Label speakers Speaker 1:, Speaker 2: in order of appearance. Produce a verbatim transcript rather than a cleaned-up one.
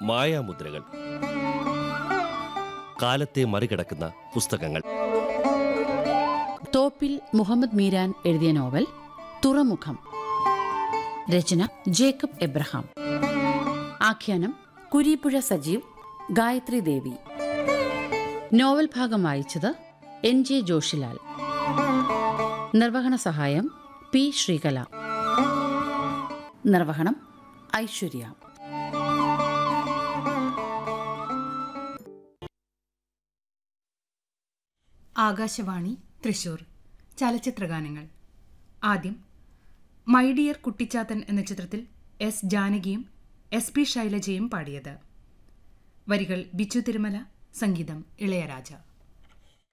Speaker 1: മായാമുദ്രകൾ. കാലത്തെ മറികടക്കുന്ന പുസ്തകങ്ങൾ.
Speaker 2: തോപ്പിൽ മുഹമ്മദ് മീരാൻ എഴുതിയ നോവൽ തുറമുഖം. രചന ജേക്കബ് എബ്രഹാം. ആഖ്യാനം കുരീപ്പുഴ സജീവ്, ഗായത്രി ദേവി. നോവൽ ഭാഗം വായിച്ചത് എൻ ജെ ജോഷിലാൽ. നിർവഹണ സഹായം പി ശ്രീകല. നിർവഹണം ഐശ്വര്യ.
Speaker 3: ആകാശവാണി തൃശൂർ. ചലച്ചിത്രഗാനങ്ങൾ. ആദ്യം മൈ ഡിയർ കുട്ടിച്ചാത്തൻ എന്ന ചിത്രത്തിൽ എസ് ജാനകിയും എസ് പി ശൈലജയും പാടിയത്. വരികൾ ബിച്ചു തിരുമല, സംഗീതം ഇളയരാജ.